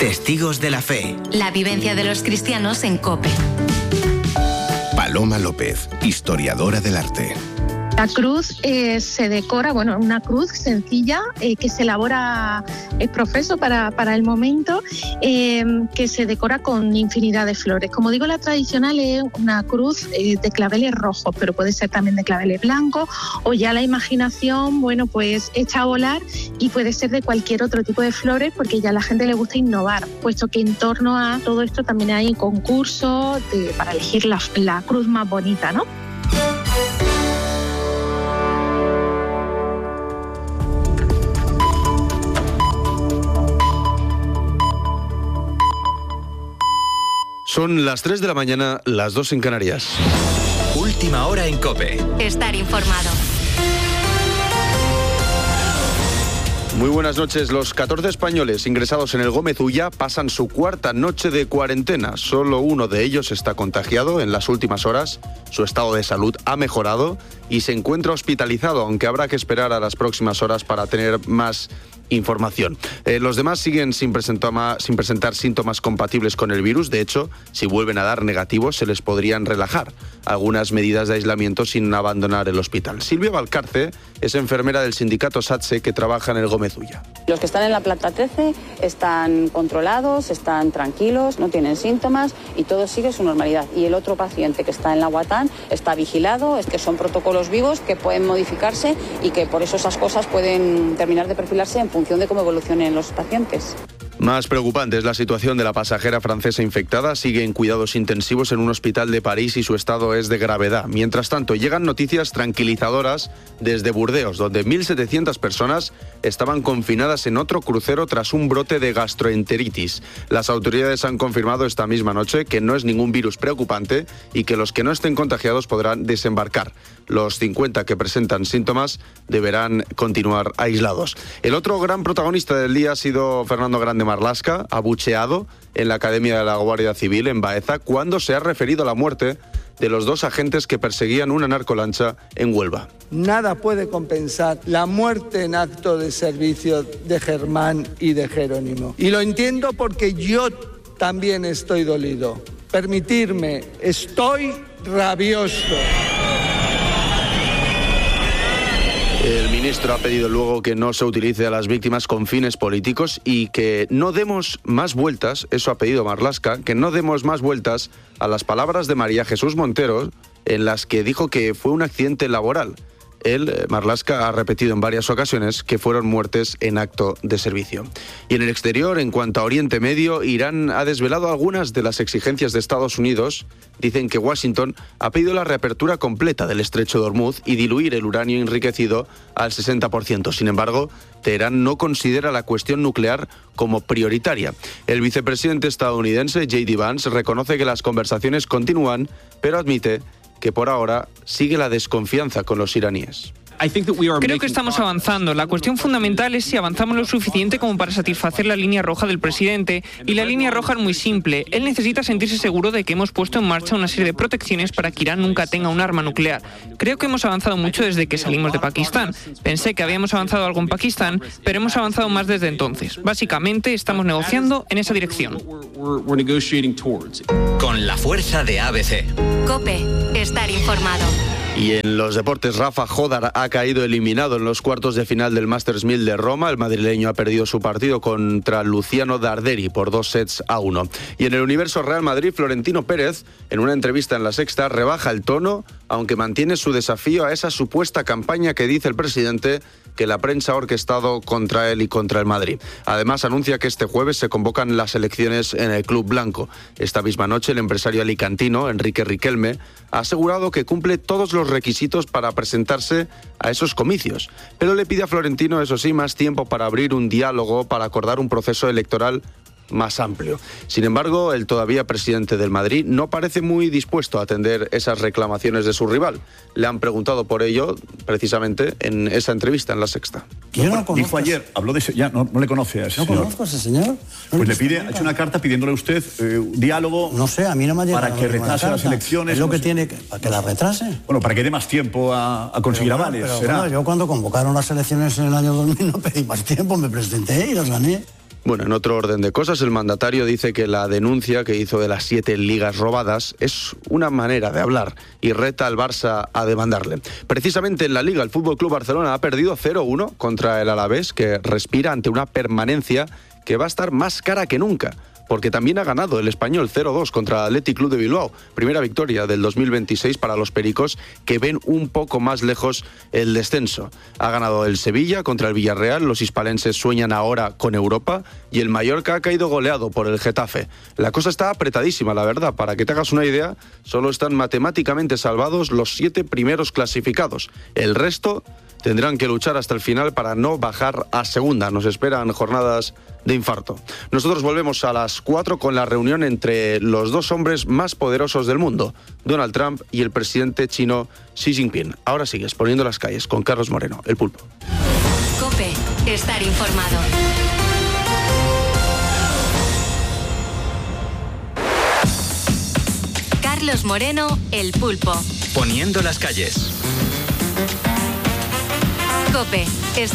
Testigos de la fe. La vivencia de los cristianos en COPE. Paloma López, historiadora del arte. La cruz se decora, una cruz sencilla que se elabora profeso para el momento, que se decora con infinidad de flores. Como digo, la tradicional es una cruz de claveles rojos, pero puede ser también de claveles blancos, o ya la imaginación, pues echa a volar, y puede ser de cualquier otro tipo de flores, porque ya a la gente le gusta innovar, puesto que en torno a todo esto también hay concursos para elegir la cruz más bonita, ¿no? Son las 3 de la mañana, las 2 en Canarias. Última hora en COPE. Estar informado. Muy buenas noches. Los 14 españoles ingresados en el Gómez Ulla pasan su cuarta noche de cuarentena. Solo uno de ellos está contagiado en las últimas horas. Su estado de salud ha mejorado y se encuentra hospitalizado, aunque habrá que esperar a las próximas horas para tener más información. Los demás siguen sin presentar síntomas compatibles con el virus. De hecho, si vuelven a dar negativos, se les podrían relajar algunas medidas de aislamiento sin abandonar el hospital. Silvia Valcarce es enfermera del sindicato SATSE que trabaja en el Gómez Ulla. Los que están en la planta 13 están controlados, están tranquilos, no tienen síntomas y todo sigue su normalidad. Y el otro paciente que está en la Guatán está vigilado, es que son protocolos vivos que pueden modificarse y que por eso esas cosas pueden terminar de perfilarse en función de cómo evolucionen los pacientes. Más preocupante es la situación de la pasajera francesa infectada. Sigue en cuidados intensivos en un hospital de París y su estado es de gravedad. Mientras tanto, llegan noticias tranquilizadoras desde Burdeos, donde 1.700 personas estaban confinadas en otro crucero tras un brote de gastroenteritis. Las autoridades han confirmado esta misma noche que no es ningún virus preocupante y que los que no estén contagiados podrán desembarcar. Los 50 que presentan síntomas deberán continuar aislados. El otro gran protagonista del día ha sido Fernando Grande Marlaska, abucheado en la Academia de la Guardia Civil en Baeza cuando se ha referido a la muerte de los 2 agentes que perseguían una narcolancha en Huelva. Nada puede compensar la muerte en acto de servicio de Germán y de Jerónimo. Y lo entiendo porque yo también estoy dolido. Permitirme, estoy rabioso. El ministro ha pedido luego que no se utilice a las víctimas con fines políticos y que no demos más vueltas, eso ha pedido Marlaska, que no demos más vueltas a las palabras de María Jesús Montero en las que dijo que fue un accidente laboral. Él, Marlaska, ha repetido en varias ocasiones que fueron muertes en acto de servicio. Y en el exterior, en cuanto a Oriente Medio, Irán ha desvelado algunas de las exigencias de Estados Unidos. Dicen que Washington ha pedido la reapertura completa del estrecho de Hormuz y diluir el uranio enriquecido al 60%. Sin embargo, Teherán no considera la cuestión nuclear como prioritaria. El vicepresidente estadounidense, J.D. Vance, reconoce que las conversaciones continúan, pero admite que por ahora sigue la desconfianza con los iraníes. Creo que estamos avanzando. La cuestión fundamental es si avanzamos lo suficiente como para satisfacer la línea roja del presidente. Y la línea roja es muy simple. Él necesita sentirse seguro de que hemos puesto en marcha una serie de protecciones para que Irán nunca tenga un arma nuclear. Creo que hemos avanzado mucho desde que salimos de Pakistán. Pensé que habíamos avanzado algo en Pakistán, pero hemos avanzado más desde entonces. Básicamente, estamos negociando en esa dirección. Con la fuerza de ABC. COPE. Estar informado. Y en los deportes, Rafa Jodar ha caído eliminado en los cuartos de final del Masters 1000 de Roma. El madrileño ha perdido su partido contra Luciano Darderi por 2-1. Y en el universo Real Madrid, Florentino Pérez, en una entrevista en La Sexta, rebaja el tono, aunque mantiene su desafío a esa supuesta campaña que dice el presidente que la prensa ha orquestado contra él y contra el Madrid. Además, anuncia que este jueves se convocan las elecciones en el Club Blanco. Esta misma noche, el empresario alicantino, Enrique Riquelme, ha asegurado que cumple todos los requisitos para presentarse a esos comicios. Pero le pide a Florentino, eso sí, más tiempo para abrir un diálogo, para acordar un proceso electoral más amplio. Sin embargo, el todavía presidente del Madrid no parece muy dispuesto a atender esas reclamaciones de su rival. Le han preguntado por ello, precisamente, en esa entrevista en La Sexta. Yo no lo conozco. Dijo ayer, habló de ese, ya no le conoce a ese señor. ¿No conozco a ese señor? Pues le pide, ha hecho una carta pidiéndole a usted un diálogo. No sé, a mí no me ha llegado para que retrase las elecciones. Es lo que tiene que, para que las retrase. Bueno, para que dé más tiempo a conseguir avales. Pero bueno, yo cuando convocaron las elecciones en el año 2000 no pedí más tiempo, me presenté y las gané. Bueno, en otro orden de cosas, el mandatario dice que la denuncia que hizo de las 7 ligas robadas es una manera de hablar y reta al Barça a demandarle. Precisamente en la Liga, el FC Barcelona ha perdido 0-1 contra el Alavés, que respira ante una permanencia que va a estar más cara que nunca, porque también ha ganado el Español 0-2 contra el Athletic Club de Bilbao. Primera victoria del 2026 para los pericos, que ven un poco más lejos el descenso. Ha ganado el Sevilla contra el Villarreal, los hispalenses sueñan ahora con Europa, y el Mallorca ha caído goleado por el Getafe. La cosa está apretadísima, la verdad. Para que te hagas una idea, solo están matemáticamente salvados los 7 primeros clasificados. El resto tendrán que luchar hasta el final para no bajar a segunda. Nos esperan jornadas de infarto. Nosotros volvemos a las 4 con la reunión entre los 2 hombres más poderosos del mundo, Donald Trump y el presidente chino Xi Jinping. Ahora sigues poniendo las calles con Carlos Moreno, el Pulpo. COPE, estar informado. Carlos Moreno, el Pulpo. Poniendo las calles. COPE,